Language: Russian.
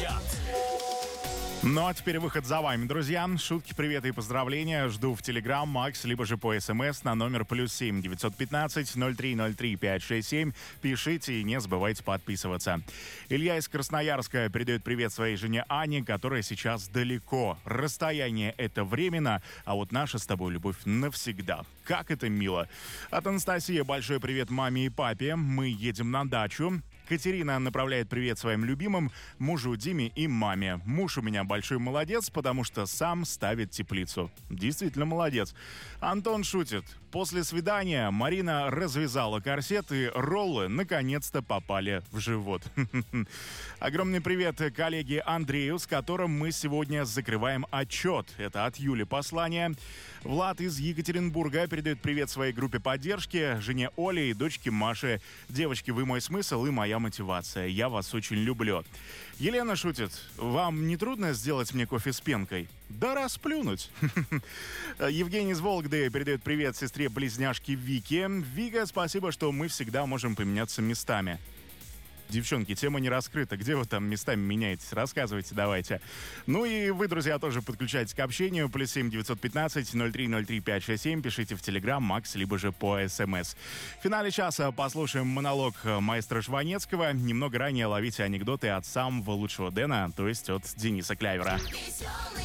чат. Ну а теперь выход за вами, друзья. Шутки, приветы и поздравления жду в Telegram, Макс, либо же по СМС на номер +7 915 0303 567. Пишите и не забывайте подписываться. Илья из Красноярска передает привет своей жене Ане, которая сейчас далеко. Расстояние — это временно, а вот наша с тобой любовь навсегда. Как это мило. От Анастасии большой привет маме и папе. Мы едем на дачу. Катерина направляет привет своим любимым, мужу Диме и маме. Муж у меня большой молодец, потому что сам ставит теплицу. Действительно молодец. Антон шутит. После свидания Марина развязала корсет, и роллы наконец-то попали в живот. Огромный привет коллеге Андрею, с которым мы сегодня закрываем отчет. Это от Юли послание. Влад из Екатеринбурга передает привет своей группе поддержки, жене Оле и дочке Маше. Девочки, вы мой смысл и моя мотивация. Я вас очень люблю. Елена шутит. Вам не трудно сделать мне кофе с пенкой? Да расплюнуть. Евгений из Вологды передает привет сестре-близняшке Вике. Вика, спасибо, что мы всегда можем поменяться местами. Девчонки, тема не раскрыта. Где вы там местами меняетесь? Рассказывайте, давайте. Ну и вы, друзья, тоже подключайтесь к общению. +7 915 0303 567. Пишите в Telegram, Макс, либо же по СМС. В финале часа послушаем монолог маэстро Жванецкого. Немного ранее ловите анекдоты от самого лучшего Дэна, то есть от Дениса Клявера. Веселый